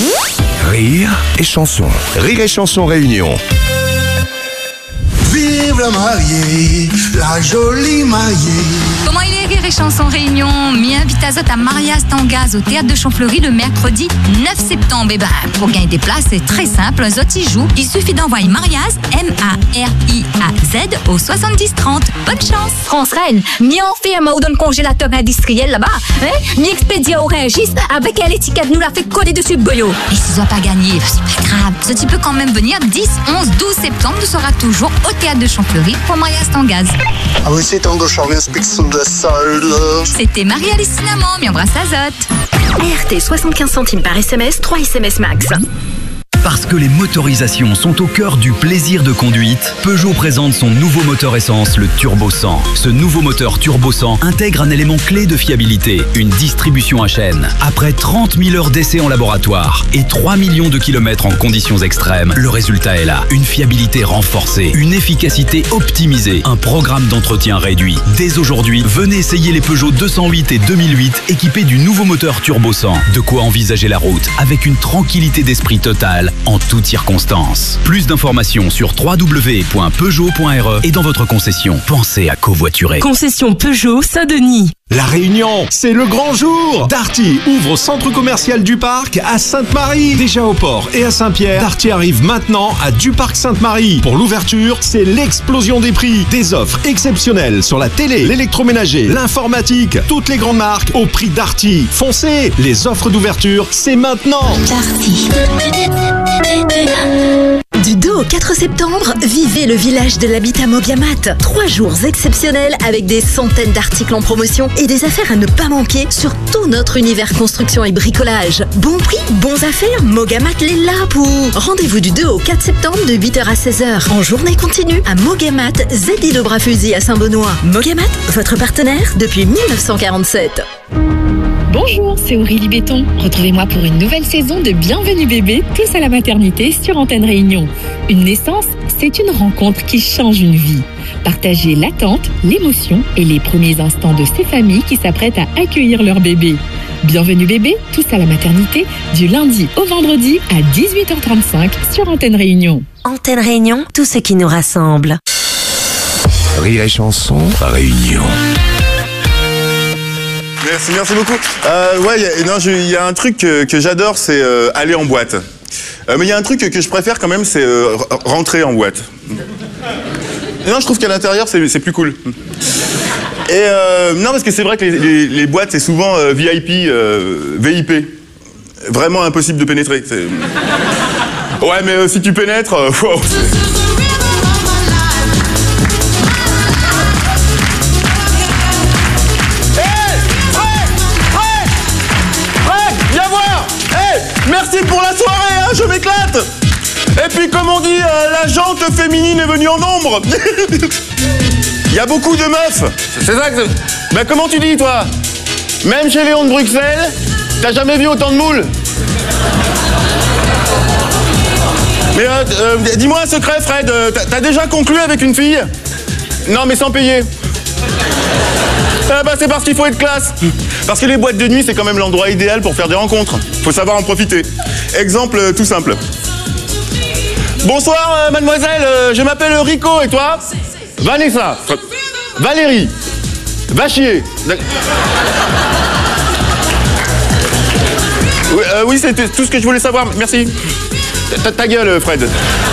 Rire et chanson. Rire et chanson réunion. Vive la mariée, la jolie mariée. Comment il est Rire et chanson réunion? Mi invite à Zot à Marias Tangaz au théâtre de Champfleury le mercredi 9 septembre. Et pour gagner des places, c'est très simple. Zot y joue. Il suffit d'envoyer Marias, M-A-R-I-A-Z au 7030. Bonne chance. France Reine, mi enferme ou donne congélateur industriel là-bas. Mi expédie au Régis avec l'étiquette nous l'a fait coller dessus boyo. Et si tu n'as pas gagné, c'est pas grave. Zot, tu peux quand même venir 10, 11, 12 septembre. Tu seras toujours au théâtre de Champfleury pour Marias Tangaz. I will sit on the shore and speak on the side. C'était Marie-Alice Cinnamon, mi embrasse à Zot. RT 75 centimes par SMS, 3 SMS max. Parce que les motorisations sont au cœur du plaisir de conduite, Peugeot présente son nouveau moteur essence, le Turbo 100. Ce nouveau moteur Turbo 100 intègre un élément clé de fiabilité, une distribution à chaîne. Après 30 000 heures d'essai en laboratoire et 3 millions de kilomètres en conditions extrêmes, le résultat est là. Une fiabilité renforcée, une efficacité optimisée, un programme d'entretien réduit. Dès aujourd'hui, venez essayer les Peugeot 208 et 2008 équipés du nouveau moteur Turbo 100. De quoi envisager la route avec une tranquillité d'esprit totale en toutes circonstances. Plus d'informations sur www.peugeot.re et dans votre concession. Pensez à covoiturer. Concession Peugeot Saint-Denis. La Réunion, c'est le grand jour. Darty ouvre au centre commercial du Parc à Sainte-Marie. Déjà au port et à Saint-Pierre, Darty arrive maintenant à Duparc Sainte-Marie. Pour l'ouverture, c'est l'explosion des prix. Des offres exceptionnelles sur la télé, l'électroménager, l'informatique, toutes les grandes marques au prix Darty. Foncez, les offres d'ouverture, c'est maintenant. Darty. Du 2 au 4 septembre, vivez le village de l'habitat Mogamat. 3 jours exceptionnels avec des centaines d'articles en promotion et des affaires à ne pas manquer sur tout notre univers construction et bricolage. Bon prix, bons affaires, Mogamat l'est là pour. Rendez-vous du 2 au 4 septembre de 8h à 16h en journée continue à Mogamat, ZI de Bras-Fusil à Saint-Benoît. Mogamat, votre partenaire depuis 1947. Bonjour, c'est Aurélie Béton. Retrouvez-moi pour une nouvelle saison de Bienvenue bébé, tous à la maternité sur Antenne Réunion. Une naissance, c'est une rencontre qui change une vie. Partagez l'attente, l'émotion et les premiers instants de ces familles qui s'apprêtent à accueillir leur bébé. Bienvenue bébé, tous à la maternité, du lundi au vendredi à 18h35 sur Antenne Réunion. Antenne Réunion, tout ce qui nous rassemble. Rire et chanson réunion. Merci beaucoup. Il y a un truc que j'adore, c'est aller en boîte. Mais il y a un truc que je préfère quand même, c'est rentrer en boîte. Non, je trouve qu'à l'intérieur, c'est plus cool. Et non, parce que c'est vrai que les boîtes, c'est souvent VIP, VIP. Vraiment impossible de pénétrer. Ouais, mais si tu pénètres... wow. Merci pour la soirée, hein, je m'éclate. Et puis comme on dit, la jante féminine est venue en nombre. Il y a beaucoup de meufs. C'est ça que... Ben comment tu dis toi? Même chez Léon de Bruxelles, t'as jamais vu autant de moules? Mais dis-moi un secret Fred, t'as déjà conclu avec une fille? Non mais sans payer. Bah c'est parce qu'il faut être classe. Parce que les boîtes de nuit, c'est quand même l'endroit idéal pour faire des rencontres. Faut savoir en profiter. Exemple tout simple. Bonsoir mademoiselle, je m'appelle Rico et toi? Vanessa. Valérie. Va chier. Oui, c'est tout ce que je voulais savoir, merci. Ta gueule Fred.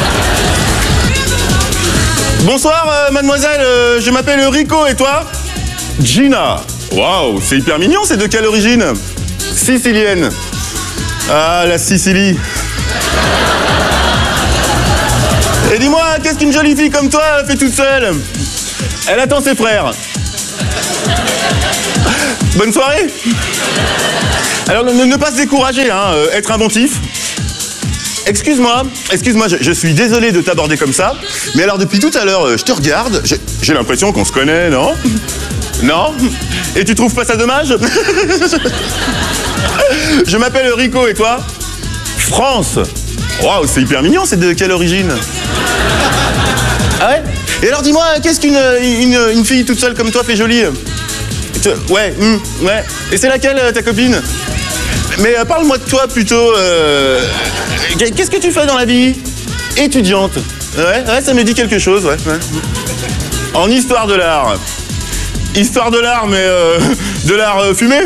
Bonsoir mademoiselle, je m'appelle Rico et toi? Gina. Waouh, c'est hyper mignon, c'est de quelle origine? Sicilienne. Ah, la Sicile. Et dis-moi, qu'est-ce qu'une jolie fille comme toi fait toute seule? Elle attend ses frères. Bonne soirée. Alors, ne pas se décourager, hein, être inventif. Excuse-moi, je suis désolé de t'aborder comme ça, mais alors depuis tout à l'heure, je te regarde, j'ai l'impression qu'on se connaît, non? Non? Et tu trouves pas ça dommage? Je m'appelle Rico et toi? France. Waouh, c'est hyper mignon, c'est de quelle origine? Ah ouais? Et alors dis-moi, qu'est-ce qu'une fille toute seule comme toi fait jolie? Ouais, ouais. Et c'est laquelle ta copine? Mais parle-moi de toi plutôt. Qu'est-ce que tu fais dans la vie? Étudiante. Ouais, ça me dit quelque chose, ouais. En histoire de l'art. Histoire de l'art, mais de l'art fumé.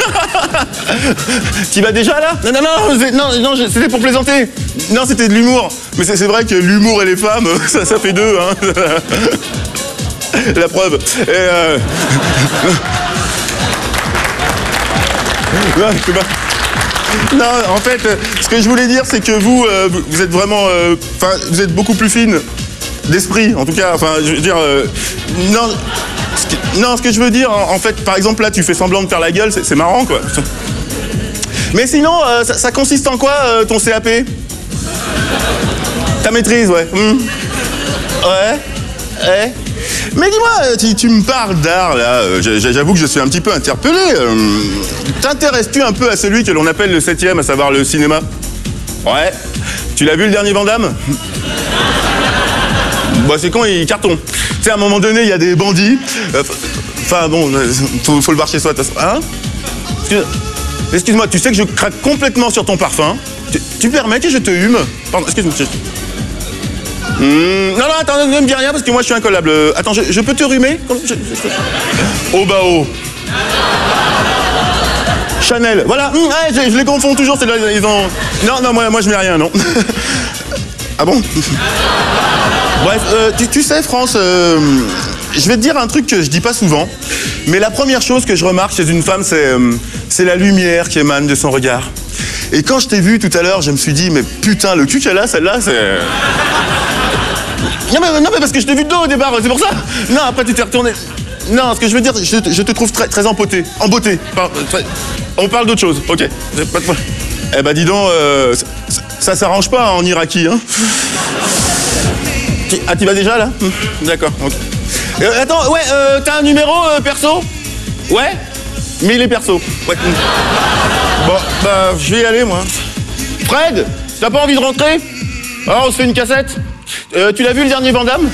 Tu vas déjà là? Non, c'était pour plaisanter. Non, c'était de l'humour. Mais c'est vrai que l'humour et les femmes, ça fait deux, hein. La preuve. Non, en fait, ce que je voulais dire, c'est que vous êtes vraiment... vous êtes beaucoup plus fine d'esprit, en tout cas. Enfin, je veux dire... Non, ce que je veux dire, en fait, par exemple, là, tu fais semblant de faire la gueule, c'est marrant, quoi. Mais sinon, ça consiste en quoi, ton CAP? Ta maîtrise, ouais. Ouais. Mais dis-moi, tu me parles d'art, là. J'avoue que je suis un petit peu interpellé. T'intéresses-tu un peu à celui que l'on appelle le 7e, à savoir le cinéma? Ouais. Tu l'as vu, le dernier Van Damme? Bah, c'est quand il cartonne. Tu sais, à un moment donné, il y a des bandits. Enfin, bon, faut le voir chez soi, de toute façon. Hein? Excuse-moi, tu sais que je craque complètement sur ton parfum. Tu permets que je te hume? Pardon, excuse-moi. Non, attends, ne me dis rien parce que moi je suis incollable. Attends, je peux te rhumer? Oh bah oh. Chanel, voilà. Je les confonds toujours, c'est là, ils ont... Non, moi je mets rien, non. Ah bon? Bref, tu sais, France, je vais te dire un truc que je dis pas souvent, mais la première chose que je remarque chez une femme, c'est la lumière qui émane de son regard. Et quand je t'ai vu tout à l'heure, je me suis dit, mais putain, le cul qu'elle a, celle-là, c'est... Non mais parce que je t'ai vu de dos au départ, c'est pour ça. Non, après tu t'es retourné. Non, ce que je veux dire, je te trouve très en beauté. En beauté. On parle d'autre chose, ok. Eh ben dis donc, ça s'arrange pas en Iraki, hein. Ah, tu vas déjà là? D'accord, ok. Attends, ouais, t'as un numéro perso? Ouais? Mais il est perso. Ouais. Bon, bah, je vais y aller, moi. Fred, t'as pas envie de rentrer? Alors, on se fait une cassette? Tu l'as vu, le dernier Van Damme?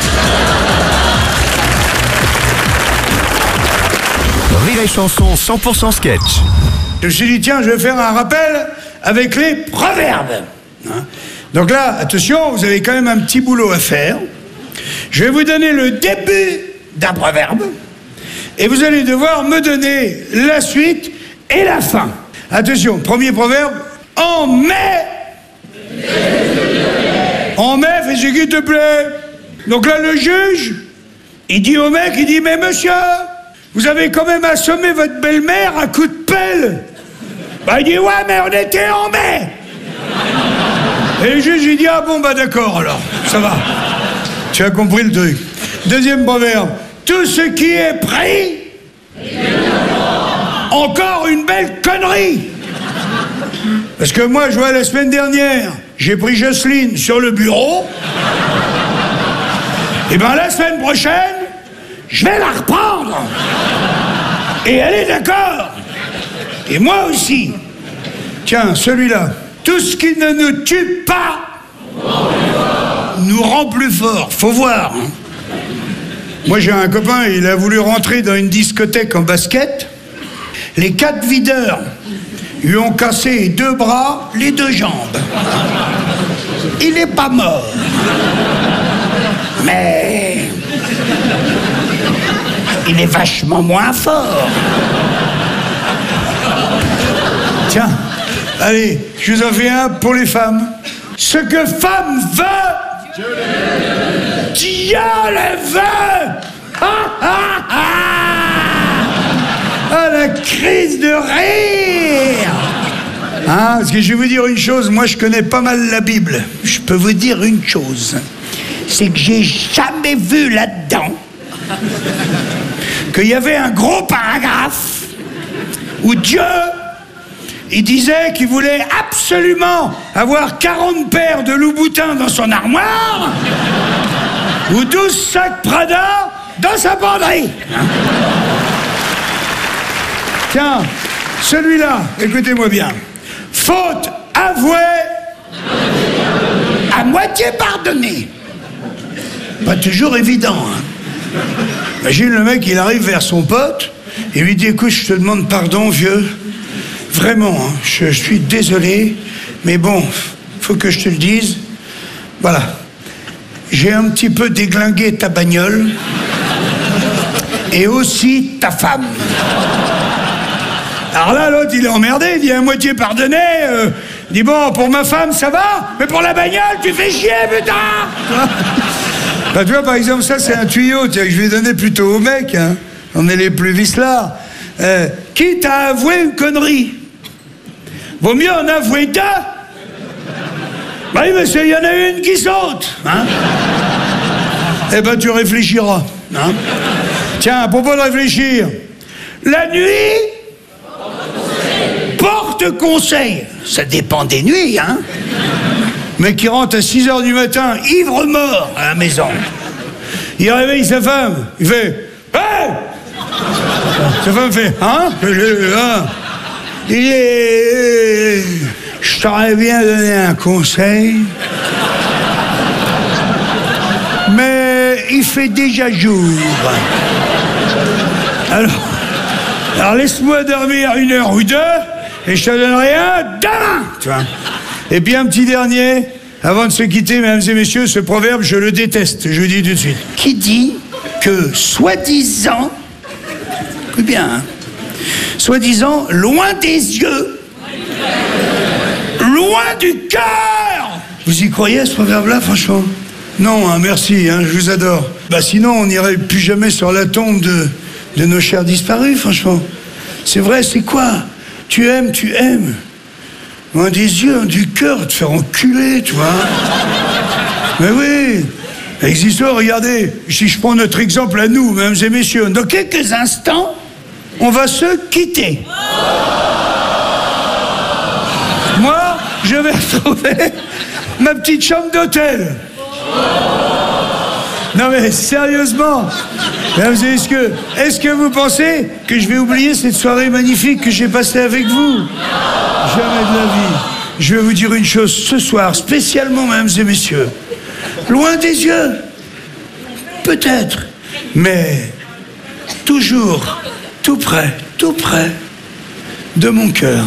Rire et chanson 100% sketch. Je me suis dit, tiens, je vais faire un rappel avec les proverbes. Donc là, attention, vous avez quand même un petit boulot à faire. Je vais vous donner le début d'un proverbe et vous allez devoir me donner la suite et la fin. Attention, premier proverbe, en mai. En mai, fais ce qui te plaît. Donc là, le juge, il dit au mec, il dit, mais monsieur, vous avez quand même assommé votre belle-mère à coups de pelle. Bah, il dit, ouais, mais on était en mai. Et le juge, il dit, ah bon, bah d'accord, alors, ça va. Tu as compris le truc. Deuxième proverbe, tout ce qui est pris, encore une belle connerie. Parce que moi, je vois la semaine dernière, j'ai pris Jocelyne sur le bureau. Et ben la semaine prochaine, je vais la reprendre. Et elle est d'accord. Et moi aussi. Tiens, celui-là. Tout ce qui ne nous tue pas nous rend plus forts. Faut voir. Hein. Moi, j'ai un copain, il a voulu rentrer dans une discothèque en basket. Les 4 videurs lui ont cassé les 2 bras, les 2 jambes. Il n'est pas mort. Mais... il est vachement moins fort. Tiens, allez, je vous en fais un pour les femmes. Ce que femme veut, Dieu le veut. Ah, la crise de rire. Hein, parce que je vais vous dire une chose, moi je connais pas mal la Bible. Je peux vous dire une chose, c'est que j'ai jamais vu là-dedans qu'il y avait un gros paragraphe où Dieu, il disait qu'il voulait absolument avoir 40 paires de Louboutin dans son armoire ou 12 sacs Prada dans sa penderie. Tiens, celui-là, écoutez-moi bien. Faute avouée, à moitié pardonnée. Pas toujours évident, hein. Imagine le mec, il arrive vers son pote, et lui dit, écoute, je te demande pardon, vieux. vraiment, hein, je suis désolé, mais bon, faut que je te le dise. Voilà. J'ai un petit peu déglingué ta bagnole et aussi ta femme. Alors là, l'autre, il est emmerdé, il dit à moitié pardonné. Il dit bon, pour ma femme, ça va, mais pour la bagnole, tu fais chier, putain. Bah, tu vois, par exemple, ça, c'est un tuyau que je vais donner plutôt au mec. Hein. On est les plus vicelards. Quitte à avouer une connerie, vaut mieux en avouer deux. Bah oui, parce qu'il y en a une qui saute. Hein. Eh ben, tu réfléchiras. Hein. Tiens, à propos de réfléchir, la nuit porte conseil. Ça dépend des nuits, hein. Mais qui rentre à 6h du matin, ivre-mort, à la maison. Il réveille sa femme. Il fait « Hey !» Sa femme fait « Hein ?» Il dit « Je t'aurais bien donné un conseil, mais il fait déjà jour. Alors laisse-moi dormir 1 heure ou 2, et je te donnerai un demain. » Tu vois. Et puis un petit dernier, avant de se quitter, mesdames et messieurs, ce proverbe, je le déteste, je le dis tout de suite. Qui dit que, soi-disant, écoute bien, hein, soi-disant, loin des yeux, loin du cœur. Vous y croyez à ce proverbe-là, franchement? Non, hein, merci, hein, je vous adore. Bah sinon, on n'irait plus jamais sur la tombe de nos chers disparus, franchement. C'est vrai, c'est quoi? Tu aimes, tu aimes. Loin des yeux, du cœur, te faire enculer, tu vois. Mais oui, existe, regardez, si je prends notre exemple à nous, mesdames et messieurs, dans quelques instants, on va se quitter. Moi, je vais retrouver ma petite chambre d'hôtel. Non mais sérieusement, mesdames et messieurs, est-ce que vous pensez que je vais oublier cette soirée magnifique que j'ai passée avec vous? Jamais de la vie. Je vais vous dire une chose ce soir, spécialement, mesdames et messieurs. Loin des yeux, peut-être, mais toujours tout près de mon cœur.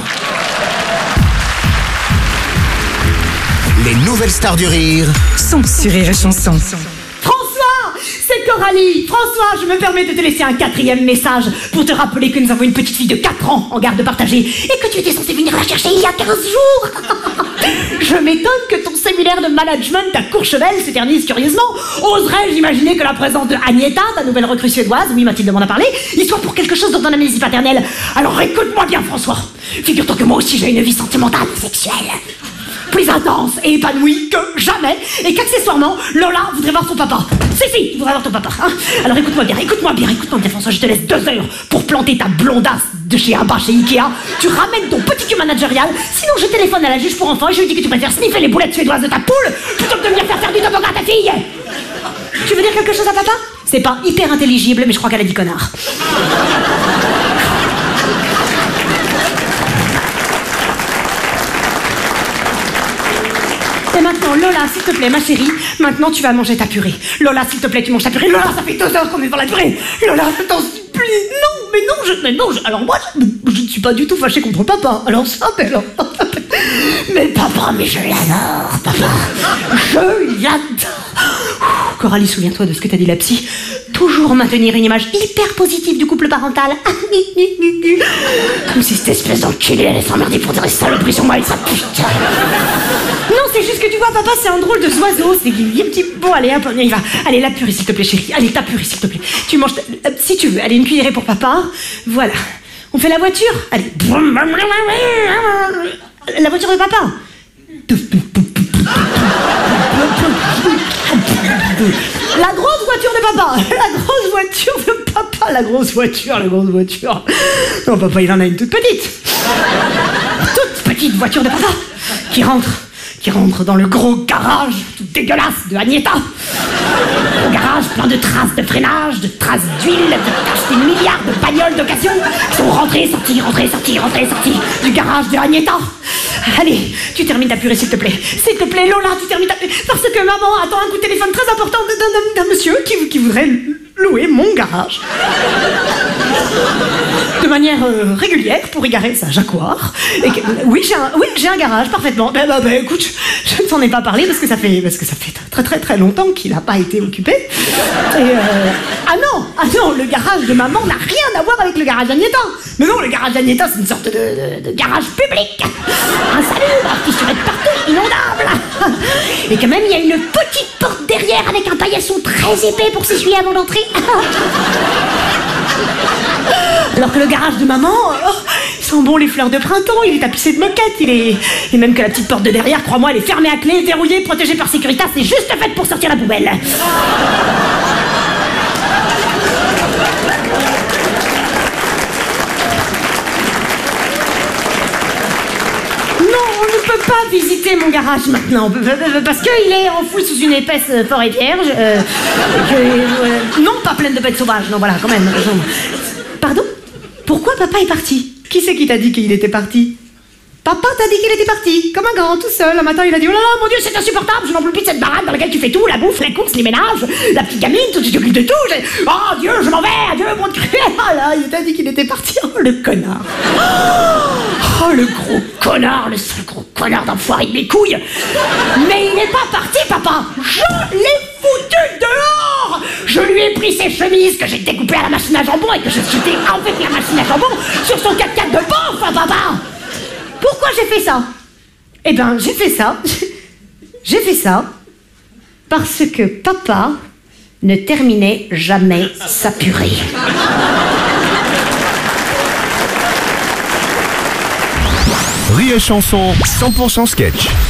Les nouvelles stars du rire sont sur Rire et Chanson. C'est Coralie. François, je me permets de te laisser un 4e message pour te rappeler que nous avons une petite fille de 4 ans en garde partagée et que tu étais censé venir la chercher il y a 15 jours. Je m'étonne que ton séminaire de management à Courchevel s'éternise curieusement. Oserais-je imaginer que la présence de Agneta, ta nouvelle recrue suédoise, oui Mathilde m'en a parlé, y soit pour quelque chose dans ton amnésie paternelle. Alors écoute-moi bien François. Figure-toi que moi aussi j'ai une vie sentimentale et sexuelle. Plus intense et épanouie que jamais, et qu'accessoirement, Lola voudrait voir son papa. Si, voudrait voir ton papa. Hein. Alors écoute-moi bien, François, je te laisse 2 heures pour planter ta blondasse de chez Abba, chez Ikea. Tu ramènes ton petit cul managérial, sinon je téléphone à la juge pour enfants et je lui dis que tu préfères sniffer les boulettes suédoises de ta poule plutôt que de venir faire du toboggan à ta fille. Tu veux dire quelque chose à papa? C'est pas hyper intelligible, mais je crois qu'elle a dit connard. Et maintenant, Lola, s'il te plaît, ma chérie, maintenant tu vas manger ta purée. Lola, s'il te plaît, tu manges ta purée. Lola, ça fait 2 heures qu'on est dans la purée. Lola, je t'en supplie. Alors moi, je ne suis pas du tout fâchée contre papa. Alors ça, mais alors... Mais papa, mais je l'adore, papa. Je l'adore. Coralie, souviens-toi de ce que t'as dit la psy. Toujours maintenir une image hyper positive du couple parental. Comme si cette espèce d'enculé allait s'emmerder pour dire des saloperies sur moi et sa putain. Non, c'est juste que tu vois, papa, c'est un drôle de oiseau. C'est un petit... Bon, allez, hop, on y va. Allez, la purée, s'il te plaît, chérie. Allez, ta purée, s'il te plaît. Tu manges... Si tu veux, allez, une cuillerée pour papa. Voilà. On fait la voiture? Allez. La voiture de papa. La grosse voiture de papa. La grosse voiture de papa. La grosse voiture. Non, papa, il en a une toute petite. Toute petite voiture de papa. Qui rentre dans le gros garage tout dégueulasse de Agneta. Un garage plein de traces de freinage, de traces d'huile, de taches, des milliards de bagnoles d'occasion qui sont rentrées, sorties du garage de Agneta. Allez, tu termines ta purée, s'il te plaît. S'il te plaît, Lola, tu termines ta... Parce que maman attend un coup de téléphone très important d'un monsieur qui voudrait louer mon garage de manière régulière pour y garer sa Jaguar. Oui, j'ai un garage, parfaitement. Écoute, je ne t'en ai pas parlé parce que ça fait très très très longtemps qu'il n'a pas été occupé. Et ah non, le garage de maman n'a rien à voir avec le garage d'Agneta. Mais non, le garage d'Agneta, c'est une sorte de garage public. Insalubre, qui serait partout, inondable. Et quand même, il y a une petite porte derrière avec un paillasson très épais pour s'essuyer avant d'entrer. Alors que le garage de maman, il sent bon les fleurs de printemps, il est tapissé de moquettes, et même que la petite porte de derrière, crois-moi, elle est fermée à clé, verrouillée, protégée par Securitas, c'est juste faite pour sortir la poubelle. Pas visiter mon garage maintenant parce qu'il est enfoui sous une épaisse forêt vierge non pas pleine de bêtes sauvages, non voilà quand même. Pardon? Pourquoi papa est parti? Qui c'est qui t'a dit qu'il était parti? Papa t'a dit qu'il était parti, comme un grand, tout seul. Un matin, il a dit: oh là là, mon Dieu, c'est insupportable, je n'en peux plus de cette baraque dans laquelle tu fais tout, la bouffe, les courses, les ménages, la petite gamine, tu t'occupes de tout. Oh Dieu, je m'en vais, adieu, monde cruel. Ah là, il t'a dit qu'il était parti. Oh, le connard. Oh, le gros connard, le seul gros connard d'enfoiré de mes couilles. Mais il n'est pas parti, papa. Je l'ai foutu dehors. Je lui ai pris ses chemises que j'ai découpées à la machine à jambon et que j'ai jeté avec la machine à jambon sur son 4x4 de bouffe, papa. Pourquoi j'ai fait ça? Eh ben, j'ai fait ça parce que papa ne terminait jamais sa purée. Rire et Chanson, 100% sketch.